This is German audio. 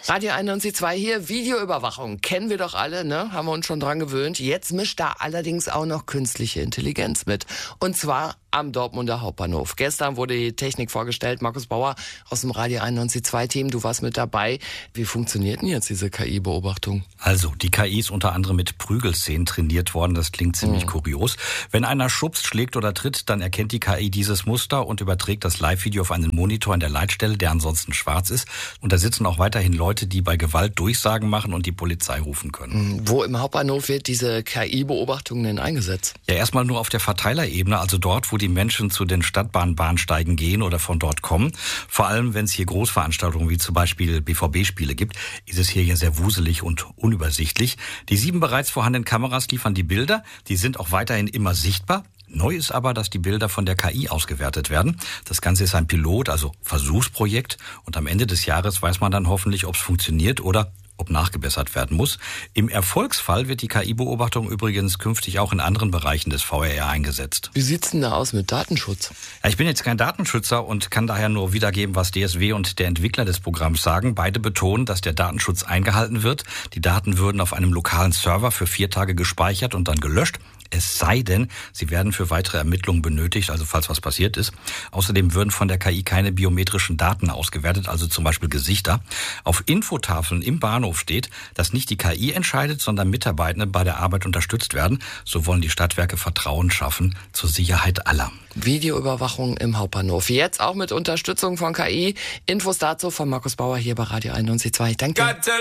Radio 91.2 hier, Videoüberwachung. Kennen wir doch alle, ne? Haben wir uns schon dran gewöhnt. Jetzt mischt da allerdings auch noch künstliche Intelligenz mit. Und zwar am Dortmunder Hauptbahnhof. Gestern wurde die Technik vorgestellt. Markus Bauer aus dem Radio 91.2 Team, du warst mit dabei. Wie funktioniert denn jetzt diese KI-Beobachtung? Also, die KI ist unter anderem mit Prügelszenen trainiert worden. Das klingt ziemlich kurios. Wenn einer schubst, schlägt oder tritt, dann erkennt die KI dieses Muster und überträgt das Live-Video auf einen Monitor in der Leitstelle, der ansonsten schwarz ist. Und da sitzen auch weiterhin Leute, die bei Gewalt Durchsagen machen und die Polizei rufen können. Wo im Hauptbahnhof wird diese KI-Beobachtung denn eingesetzt? Ja, erstmal nur auf der Verteilerebene, also dort, wo die Menschen zu den Stadtbahnbahnsteigen gehen oder von dort kommen. Vor allem, wenn es hier Großveranstaltungen wie zum Beispiel BVB-Spiele gibt, ist es hier ja sehr wuselig und unübersichtlich. Die 7 bereits vorhandenen Kameras liefern die Bilder. Die sind auch weiterhin immer sichtbar. Neu ist aber, dass die Bilder von der KI ausgewertet werden. Das Ganze ist ein Pilot, also Versuchsprojekt. Und am Ende des Jahres weiß man dann hoffentlich, ob es funktioniert oder ob nachgebessert werden muss. Im Erfolgsfall wird die KI-Beobachtung übrigens künftig auch in anderen Bereichen des VRR eingesetzt. Wie sieht's denn da aus mit Datenschutz? Ja, ich bin jetzt kein Datenschützer und kann daher nur wiedergeben, was DSW und der Entwickler des Programms sagen. Beide betonen, dass der Datenschutz eingehalten wird. Die Daten würden auf einem lokalen Server für 4 Tage gespeichert und dann gelöscht. Es sei denn, sie werden für weitere Ermittlungen benötigt, also falls was passiert ist. Außerdem würden von der KI keine biometrischen Daten ausgewertet, also zum Beispiel Gesichter. Auf Infotafeln im Bahnhof steht, dass nicht die KI entscheidet, sondern Mitarbeitende bei der Arbeit unterstützt werden. So wollen die Stadtwerke Vertrauen schaffen zur Sicherheit aller. Videoüberwachung im Hauptbahnhof. Jetzt auch mit Unterstützung von KI. Infos dazu von Markus Bauer hier bei Radio 91.2. Danke.